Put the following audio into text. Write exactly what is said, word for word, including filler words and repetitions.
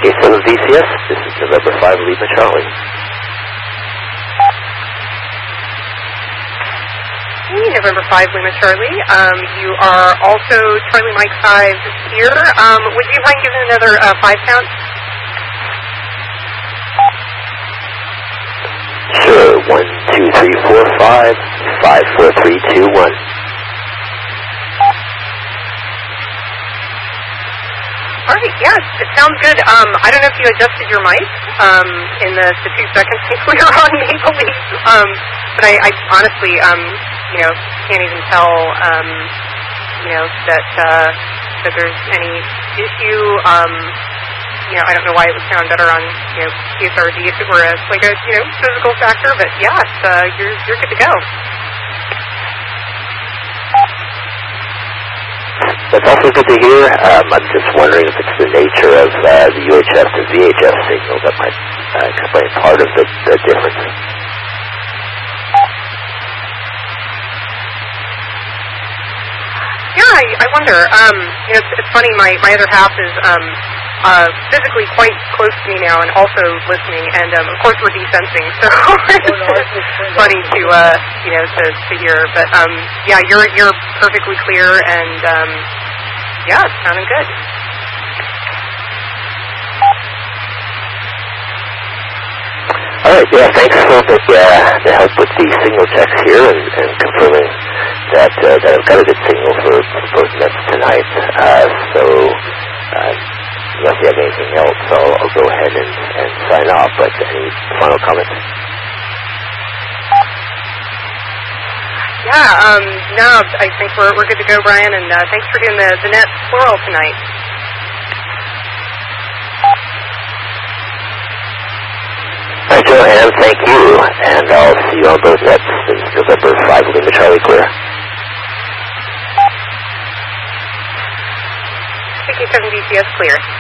Gate seven V C S, this is November five, Lima Charlie. Hey, November five, Lima Charlie. Um, you are also Charlie Mike five here. Um, would you mind giving another uh, five count? Sure, one, two, three, four, five, five, four, three, two, one. All right, yeah, it sounds good. Um, I don't know if you adjusted your mic um, in the, the two seconds we were on Maple Leaf, um, but I, I honestly, um, you know, can't even tell, um, you know, that uh, that there's any issue. Um, you know, I don't know why it would sound better on, you know, P S R D if it were a, like a, you know, physical factor, but yeah, it's, uh, you're you're good to go. That's also good to hear. Um, I'm just wondering if it's the nature of uh, the U H F to V H F signal that might uh, explain part of the, the difference. Yeah, I, I wonder. Um, you know, it's, it's funny. My, my other half is um, uh, physically quite close to me now, and also listening. And um, of course, we're desensing, so it's funny to uh, you know to, to hear. But um, yeah, you're you're perfectly clear, and um, yeah, it's sounding good. All right, yeah, thanks for the, uh, the help with the signal checks here and, and confirming that uh, that I've got a good signal for, for both nets tonight. Uh, so, uh, unless you have anything else, I'll, I'll go ahead and, and sign off. But any final comments? Yeah, um, no, I think we're we're good to go, Brian, and uh, thanks for doing the, the net plural tonight. All right, Joanne, thank you, and I'll see you on both nets in November five, Lima Charlie clear. C K seven D C S clear.